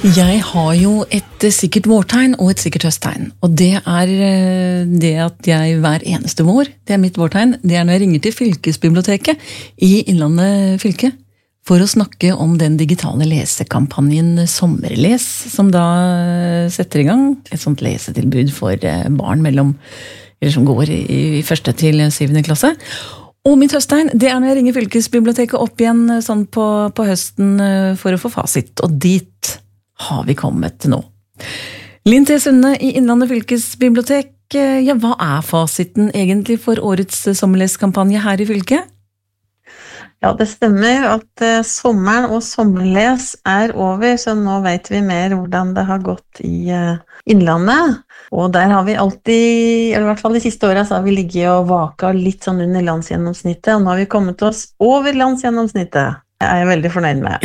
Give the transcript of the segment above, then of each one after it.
Jeg har jo et sikkert vårtegn og et sikkert høsttegn. Og det det at jeg hver eneste vår, det mitt vårtegn, det når jeg ringer til fylkesbiblioteket i Innlandet fylke for å snakke om den digitale lesekampanjen Sommerles, som da setter i gang et sånt lesetilbud for barn som går i 1. til 7. klasse. Og mitt høsttegn, det når jeg ringer fylkesbiblioteket opp igjen sånn på høsten for å få fasit, og dit har vi kommet nå. Linn T. Sunde i Innlandet fylkesbibliotek, ja, hva fasiten egentlig for årets sommerleskampanje her i fylket? Ja, det stemmer at sommeren og sommerles over, så nå vet vi mer hvordan det har gått i Innlandet. Og der har vi alltid, eller i hvert fall de siste årene, så har vi ligget og vaka litt sånn under landsgjennomsnittet, og nå har vi kommet oss over landsgjennomsnittet. Det jeg veldig fornøyd med.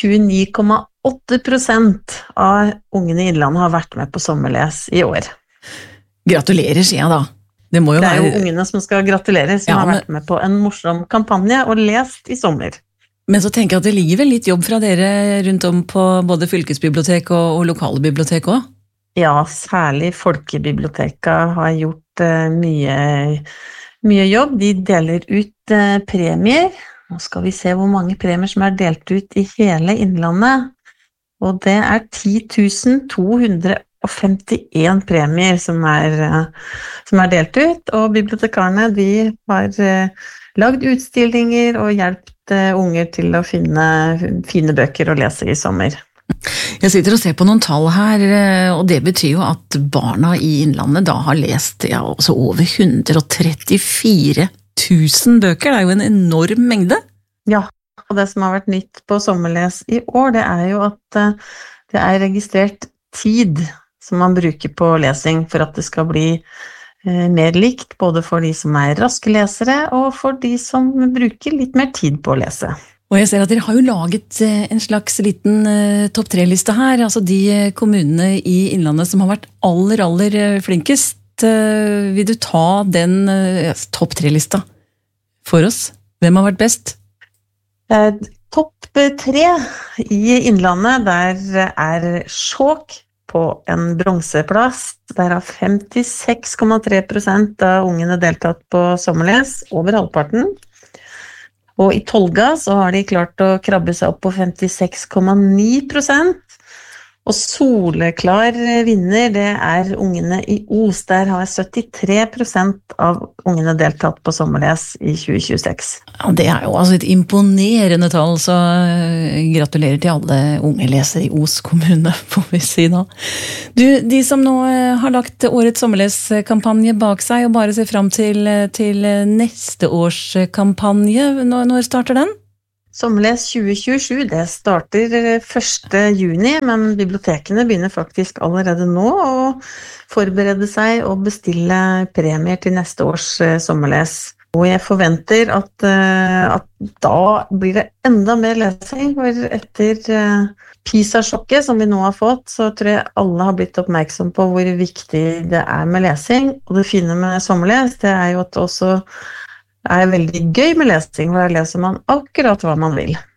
29,8% av ungene i Innlandet har vært med på sommerles i år. Gratulerer, sier jeg da. Det er jo ungene som skal gratulere, som har vært med på en morsom kampanje og lest i sommer. Men så tenker jeg at det ligger vel litt jobb fra dere rundt om på både fylkesbibliotek og lokale bibliotek også? Ja, særlig folkebiblioteka har gjort mye jobb. De deler ut premier. Nå skal vi se hvor mange premier som delt ut i hele Innlandet. Og det 10 251 premier som delt ut, og bibliotekarene de har lagd utstillinger og hjulpet unger til å finne fine bøker å lese i sommer. Jeg sitter og ser på noen tall her, og det betyr jo at barna i Innlandet da har lest også over 134 000 bøker. Det jo en enorm mengde. Ja, og det som har vært nytt på sommerles i år, det jo at det registrert tid som man bruker på lesing for at det skal bli mer likt, både for de som raske lesere og for de som bruker litt mer tid på å lese. Og jeg ser at dere har jo laget en slags liten topp 3-liste her, altså de kommunene i Innlandet som har vært aller flinkest. Vil du ta den topp 3-lista for oss? Hvem har vært best? Topp 3 i Innlandet, der Skjåk på en bronseplass. Der har 56,3% av ungene deltatt på sommerles, over halvparten. Og i Tolga så har de klart å krabbe seg opp på 56,9%. Og soleklar vinner, det ungene i Os. Der har 73% av ungene deltatt på sommerles i 2026. Ja, det jo altså et imponerende tall, så gratulerer til alle unge lesere i Os kommune, får vi si da. Du, de som nå har lagt årets sommerleskampanje bak seg og bare ser frem til neste års kampanje, når starter den? Sommerles 2027, det starter 1. juni, men bibliotekene begynner faktisk allerede nå å forberede seg og bestille premier til neste års sommerles. Og jeg forventer at da blir det enda mer lesing, for etter PISA-sjokket som vi nå har fått, så tror jeg alle har blitt oppmerksom på hvor viktig det med lesing. Og det fine med sommerles, det jo at det også veldig gøy med lesing, hvor der leser man akkurat hva man vil.